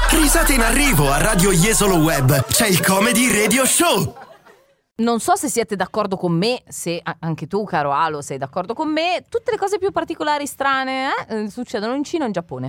Risate in arrivo a Radio Jesolo Web. C'è il Comedy Radio Show. Non so se siete d'accordo con me, se anche tu, caro Alo, sei d'accordo con me. Tutte le cose più particolari, strane, succedono in Cina o in Giappone.